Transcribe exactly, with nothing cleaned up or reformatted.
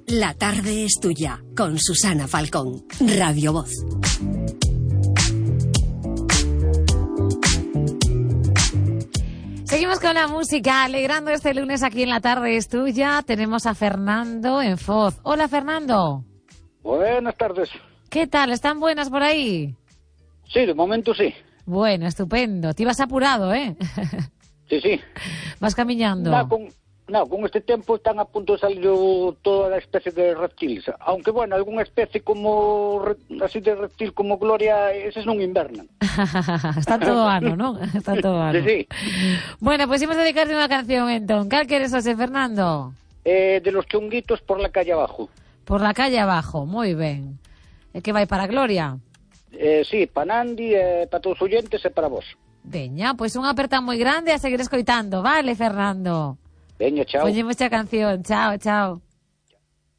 La tarde es tuya, con Susana Falcón, Radio Voz. Seguimos con la música, alegrando este lunes aquí en La tarde es tuya. Tenemos a Fernando en Foz. Hola, Fernando. Buenas tardes. ¿Qué tal? ¿Están buenas por ahí? Sí, de momento sí. Bueno, estupendo. Te ibas apurado, ¿eh? Sí, sí. Vas caminando. No, con, no, con este tiempo están a punto de salir toda la especie de reptiles. Aunque, bueno, alguna especie como así de reptil como Gloria, esos no invernan. Está todo ano, ¿no? Está todo ano. Sí, sí. Bueno, pues imos dedicarte unha canción, entón. Cal queres hoxe, Fernando? Eh, de los chunguitos por la calle abajo. Por la calle abajo, moi ben. E que vai para Gloria? Eh, sí, para Nandi, eh, para todos os oyentes e para vos. Veña, pois unha aperta moi grande a seguir escoitando, vale, Fernando? Veña, chao. Poñemos a canción, chao, chao.